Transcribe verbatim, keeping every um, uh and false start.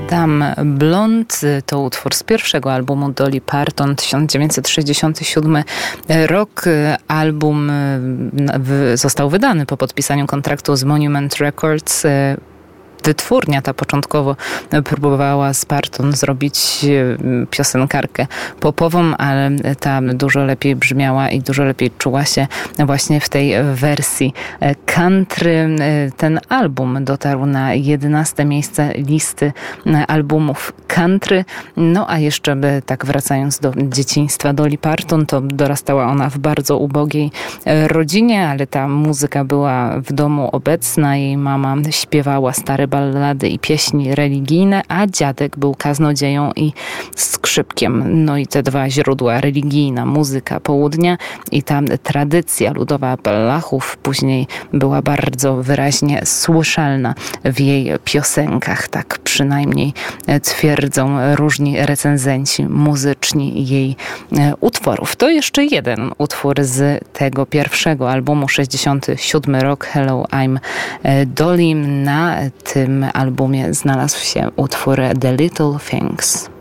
Dame Blonde to utwór z pierwszego albumu Dolly Parton, tysiąc dziewięćset sześćdziesiąty siódmy rok. Album został wydany po podpisaniu kontraktu z Monument Records. Wytwórnia ta początkowo próbowała z Parton zrobić piosenkarkę popową, ale ta dużo lepiej brzmiała i dużo lepiej czuła się właśnie w tej wersji country. Ten album dotarł na jedenaste miejsce listy albumów country. No a jeszcze tak wracając do dzieciństwa Dolly Parton, to dorastała ona w bardzo ubogiej rodzinie, ale ta muzyka była w domu obecna. Jej mama śpiewała stare ballady i pieśni religijne, a dziadek był kaznodzieją i skrzypkiem. No i te dwa źródła, religijna muzyka południa i ta tradycja ludowa Appalachów później była bardzo wyraźnie słyszalna w jej piosenkach. Tak przynajmniej twierdzą różni recenzenci muzyczni jej utworów. To jeszcze jeden utwór z tego pierwszego albumu, sześćdziesiąty siódmy rok, Hello, I'm Dolly. Na tym albumie znalazł się utwór The Little Things.